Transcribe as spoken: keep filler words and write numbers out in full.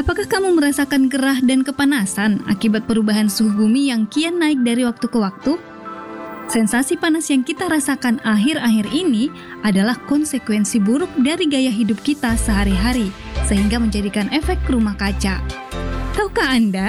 Apakah kamu merasakan gerah dan kepanasan akibat perubahan suhu bumi yang kian naik dari waktu ke waktu? Sensasi panas yang kita rasakan akhir-akhir ini adalah konsekuensi buruk dari gaya hidup kita sehari-hari, sehingga menjadikan efek rumah kaca. Tahukah Anda